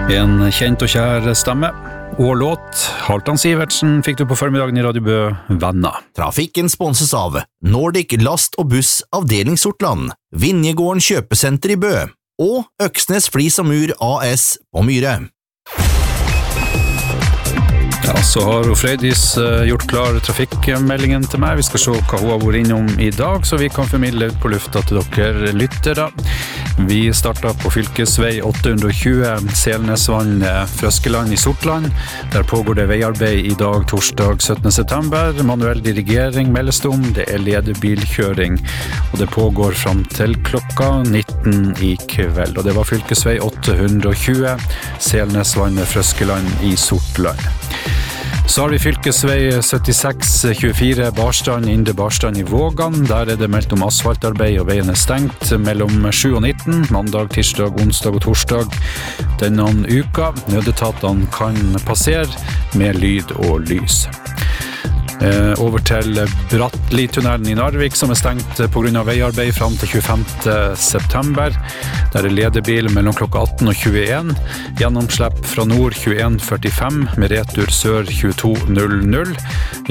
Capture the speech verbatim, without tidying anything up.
En kjent og kjær stemme og låt. Halvdan Sivertsen fikk du på formiddagen i Radio Bø, Venner. Trafikken sponses av Nordic Last og Buss Avdeling Sortland, Vinjegården Kjøpesenter i Bø og Øksnes Flis og Mur A S på Myre. Ja, så har Frøydis gjort klar trafikkmeldingen til meg. Vi skal se hva hun har vært innom i dag, så vi kan formidle ut på lufta til dere lyttere. Vi startet på fylkesvei åtte hundre og tjue, Selnesvann, Frøskeland i Sortland. Der pågår det veiarbeid i dag, torsdag syttende september. Manuell dirigering meldes om, det er ledebilkjøring, og det pågår frem til klokka nitten i kveld. Og det var fylkesvei åtte hundre og tjue, Selnesvann, Frøskeland i Sortland. Så har vi fylkesvei syttiseks tjuefire Barstrand, Indre Barstrand i Vågan. Der er det meldt om asfaltarbeid og veien er stengt mellom sju og nitten, mandag, tirsdag, onsdag og torsdag denne uka. Nødetatene kan passere med lyd og lys. Eh, over til Brattli-tunnelen i Narvik, som er stengt på grunn av veiarbeid frem til tjuefemte september. Der er ledebil mellom klokka atten og tjueen. Gjennomslipp fra nord tjueen førtifem, med retur sør tjueto null null.